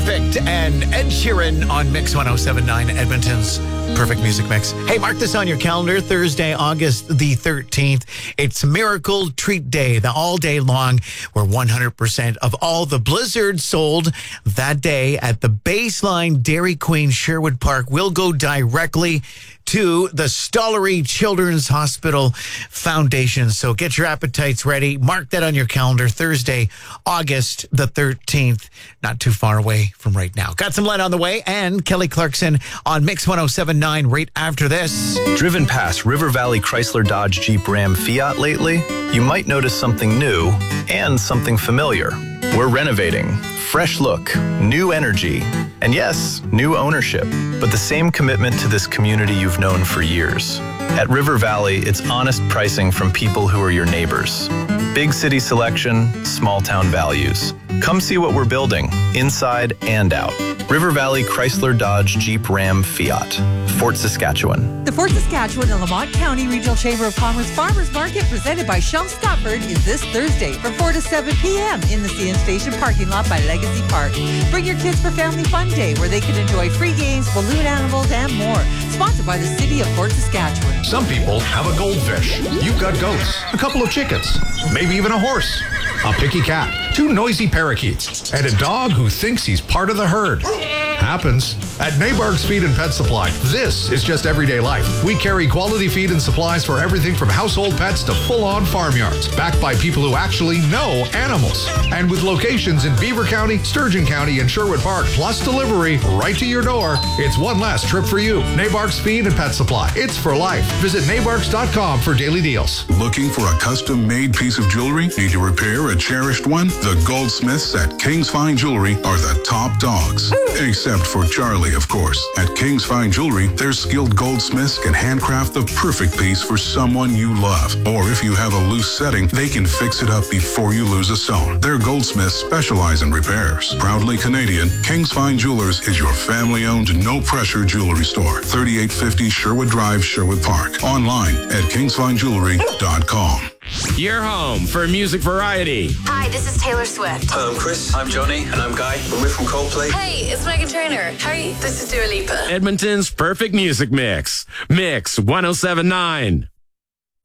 Perfect and Ed Sheeran on Mix 107.9, Edmonton's Perfect Music Mix. Hey, mark this on your calendar. Thursday, August the 13th. It's Miracle Treat Day, the all day long, where 100% of all the blizzards sold that day at the Baseline Dairy Queen Sherwood Park will go directly to the Stollery Children's Hospital Foundation. So get your appetites ready. Mark that on your calendar. Thursday, August the 13th. Not too far away from right now. Got some light on the way, and Kelly Clarkson on Mix 107.9 right after this. Driven past River Valley Chrysler Dodge Jeep Ram Fiat lately? You might notice something new and something familiar. We're renovating. Fresh look, new energy, and yes, new ownership, but the same commitment to this community you've known for years. At River Valley, it's honest pricing from people who are your neighbors. Big city selection, small town values. Come see what we're building, inside and out. River Valley Chrysler Dodge Jeep Ram Fiat, Fort Saskatchewan. The Fort Saskatchewan and Lamont County Regional Chamber of Commerce Farmers Market presented by Shell Stopford is this Thursday from 4 to 7 p.m. in the CN Station parking lot by Legacy Park. Bring your kids for Family Fun Day where they can enjoy free games, balloon animals, and more. Sponsored by the City of Fort Saskatchewan. Some people have a goldfish. You've got goats, a couple of chickens, maybe even a horse, a picky cat, 2 noisy parakeets, and a dog who thinks he's part of the herd. Happens. At Nabark's Feed and Pet Supply, this is just everyday life. We carry quality feed and supplies for everything from household pets to full-on farmyards, backed by people who actually know animals. And with locations in Beaver County, Sturgeon County, and Sherwood Park, plus delivery right to your door, it's one last trip for you. Nabark's Feed and Pet Supply. It's for life. Visit nabarks.com for daily deals. Looking for a custom-made piece of jewelry? Need to repair a cherished one? The goldsmiths at King's Fine Jewelry are the top dogs. Except for Charlie, of course. At King's Fine Jewelry, their skilled goldsmiths can handcraft the perfect piece for someone you love. Or if you have a loose setting, they can fix it up before you lose a stone. Their goldsmiths specialize in repairs. Proudly Canadian, King's Fine Jewelers is your family-owned, no-pressure jewelry store. 3850 Sherwood Drive, Sherwood Park. Online at kingsfinejewelry.com. You're home for music variety. Hi, this is Taylor Swift. Hi, I'm Chris. I'm Johnny. And I'm Guy. And we're from Coldplay. Hey, it's Meghan Trainor. How are you? This is Dua Lipa. Edmonton's Perfect Music Mix. Mix 107.9.